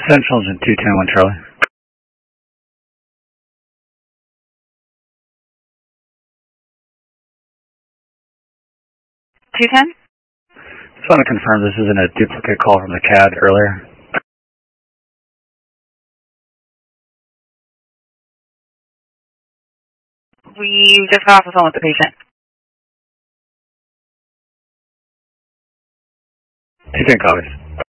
Central's in 210 Charlie. 210? Just want to confirm this isn't a duplicate call from the CAD earlier. We just got off the phone with the patient. 210 copies.